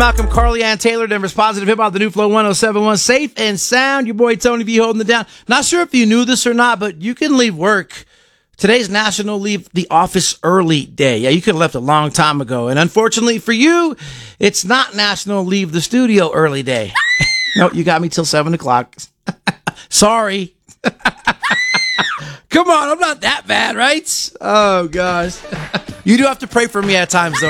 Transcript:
Malcolm, Carly Ann Taylor, Denver's Positive Hip Hop, the new Flow 107.1, Safe and Sound. Your boy Tony V holding it down. Not sure if you knew this or not, but you can leave work. Today's National Leave the Office Early Day. Yeah, you could have left a long time ago. And unfortunately for you, it's not National Leave the Studio Early Day. No, you got me till 7 o'clock. Sorry. Come on, I'm not that bad, right? Oh, gosh. You do have to pray for me at times, though.